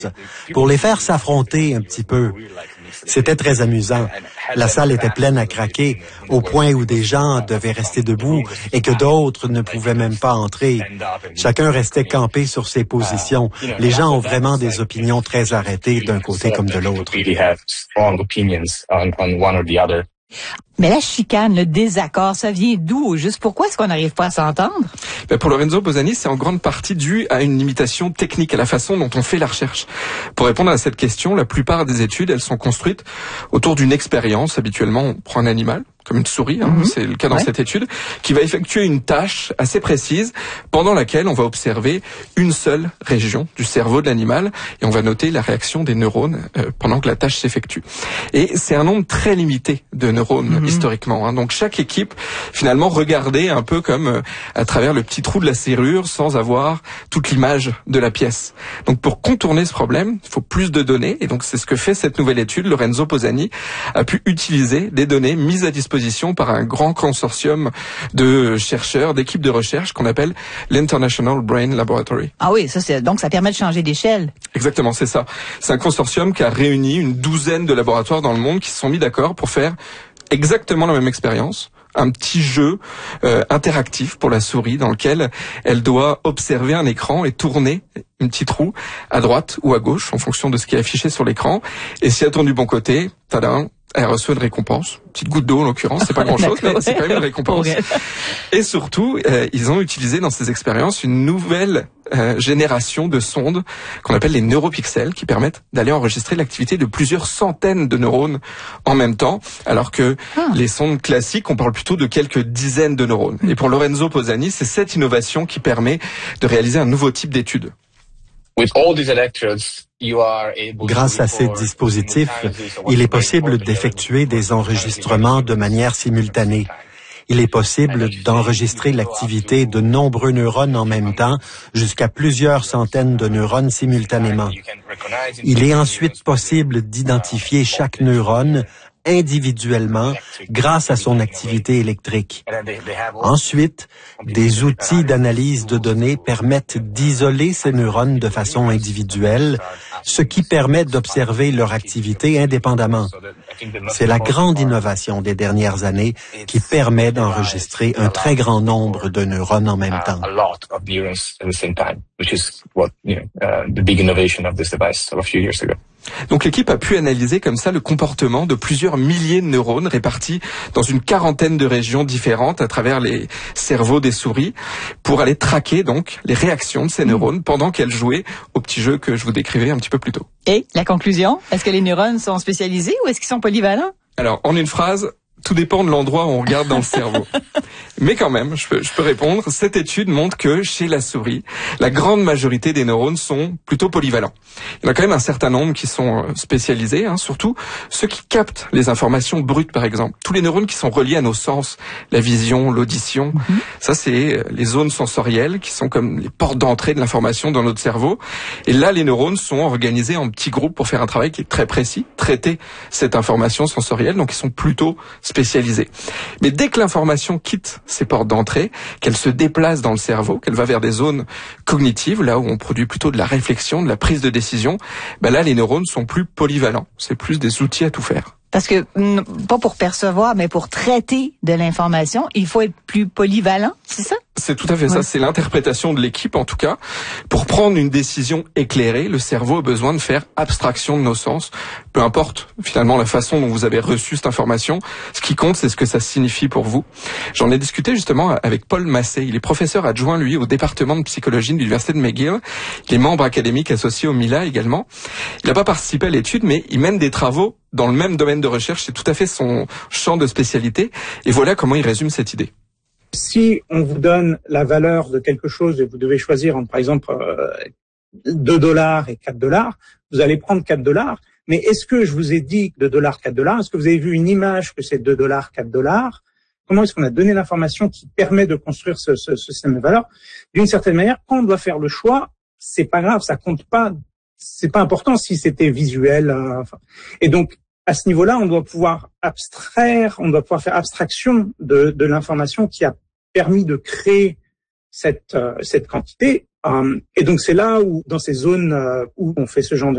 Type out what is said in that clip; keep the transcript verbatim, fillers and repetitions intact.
pour les faire s'affronter un petit peu. C'était très amusant. La salle était pleine à craquer, au point où des gens devaient rester debout et que d'autres ne pouvaient même pas entrer. Chacun restait campé sur ses positions. Les gens ont vraiment des opinions très arrêtées d'un côté comme de l'autre. Mais la chicane, le désaccord, ça vient d'où au juste? Pourquoi est-ce qu'on n'arrive pas à s'entendre? Ben pour Lorenzo Bosani, c'est en grande partie dû à une limitation technique, à la façon dont on fait la recherche. Pour répondre à cette question, la plupart des études, elles sont construites autour d'une expérience. Habituellement, on prend un animal, comme une souris, hein, mm-hmm. c'est le cas dans ouais. cette étude, qui va effectuer une tâche assez précise pendant laquelle on va observer une seule région du cerveau de l'animal et on va noter la réaction des neurones euh, pendant que la tâche s'effectue. Et c'est un nombre très limité de neurones mm-hmm. historiquement. Hein. Donc chaque équipe, finalement, regardait un peu comme euh, à travers le petit trou de la serrure sans avoir toute l'image de la pièce. Donc pour contourner ce problème, il faut plus de données et donc c'est ce que fait cette nouvelle étude. Lorenzo Bosani a pu utiliser des données mises à disposition par un grand consortium de chercheurs, d'équipes de recherche qu'on appelle l'International Brain Laboratory. Ah oui, ça c'est donc ça permet de changer d'échelle. Exactement, c'est ça. C'est un consortium qui a réuni une douzaine de laboratoires dans le monde qui se sont mis d'accord pour faire exactement la même expérience. Un petit jeu euh, interactif pour la souris dans lequel elle doit observer un écran et tourner une petite roue à droite ou à gauche en fonction de ce qui est affiché sur l'écran. Et si elle tourne du bon côté, tadam, elle reçoit une récompense. Une petite goutte d'eau en l'occurrence, c'est pas grand-chose, mais c'est quand même une récompense. Et surtout, euh, ils ont utilisé dans ces expériences une nouvelle euh, génération de sondes qu'on appelle les neuropixels qui permettent d'aller enregistrer l'activité de plusieurs centaines de neurones en même temps, alors que ah. les sondes classiques, on parle plutôt de quelques dizaines de neurones. Et pour Lorenzo Bosani, c'est cette innovation qui permet de réaliser un nouveau type d'étude. Grâce à ces dispositifs, il est possible d'effectuer des enregistrements de manière simultanée. Il est possible d'enregistrer l'activité de nombreux neurones en même temps, jusqu'à plusieurs centaines de neurones simultanément. Il est ensuite possible d'identifier chaque neurone individuellement grâce à son activité électrique. Ensuite, des outils d'analyse de données permettent d'isoler ces neurones de façon individuelle, ce qui permet d'observer leur activité indépendamment. C'est la grande innovation des dernières années qui permet d'enregistrer un très grand nombre de neurones en même temps. Donc l'équipe a pu analyser comme ça le comportement de plusieurs milliers de neurones répartis dans une quarantaine de régions différentes à travers les cerveaux des souris pour aller traquer donc les réactions de ces neurones pendant qu'elles jouaient au petit jeu que je vous décrivais un petit peu plus tôt. Et la conclusion, est-ce que les neurones sont spécialisés ou est-ce qu'ils sont polyvalents? Alors, en une phrase, tout dépend de l'endroit où on regarde dans le cerveau. Mais quand même, je peux, je peux répondre, cette étude montre que chez la souris, la grande majorité des neurones sont plutôt polyvalents. Il y en a quand même un certain nombre qui sont spécialisés, hein, surtout ceux qui captent les informations brutes, par exemple. Tous les neurones qui sont reliés à nos sens, la vision, l'audition, mm-hmm. ça c'est les zones sensorielles qui sont comme les portes d'entrée de l'information dans notre cerveau. Et là, les neurones sont organisés en petits groupes pour faire un travail qui est très précis, traiter cette information sensorielle, donc ils sont plutôt spécialisés. Mais dès que l'information quitte ces portes d'entrée, qu'elle se déplace dans le cerveau, qu'elle va vers des zones cognitives, là où on produit plutôt de la réflexion, de la prise de décision, ben là, les neurones sont plus polyvalents. C'est plus des outils à tout faire. Parce que, pas pour percevoir, mais pour traiter de l'information, il faut être plus polyvalent, c'est ça? C'est tout à fait ouais. ça. C'est l'interprétation de l'équipe, en tout cas. Pour prendre une décision éclairée, le cerveau a besoin de faire abstraction de nos sens. Peu importe, finalement, la façon dont vous avez reçu cette information. Ce qui compte, c'est ce que ça signifie pour vous. J'en ai discuté justement avec Paul Massé. Il est professeur adjoint, lui, au département de psychologie de l'Université de McGill. Il est membre académique associé au Mila également. Il n'a pas participé à l'étude, mais il mène des travaux dans le même domaine de recherche. C'est tout à fait son champ de spécialité. Et voilà comment il résume cette idée. Si on vous donne la valeur de quelque chose et vous devez choisir entre, par exemple, euh, deux dollars et quatre dollars, vous allez prendre quatre dollars. Mais est-ce que je vous ai dit deux dollars, quatre dollars? Est-ce que vous avez vu une image que c'est deux dollars, quatre dollars? Comment est-ce qu'on a donné l'information qui permet de construire ce, ce, ce système de valeur? D'une certaine manière, quand on doit faire le choix, c'est pas grave, ça compte pas, c'est pas important si c'était visuel. Euh, enfin. Et donc, à ce niveau-là, on doit pouvoir abstraire, on doit pouvoir faire abstraction de, de l'information qui a permis de créer cette, euh, cette quantité. Euh, et donc, c'est là où, dans ces zones euh, où on fait ce genre de